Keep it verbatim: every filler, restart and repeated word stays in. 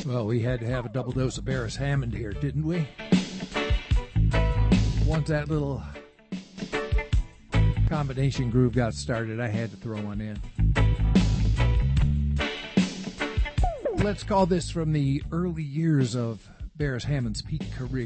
Well, we had to have a double dose of Barris Hammond here, didn't we? Once that little combination groove got started, I had to throw one in. Let's call this from the early years of Barris Hammond's peak career.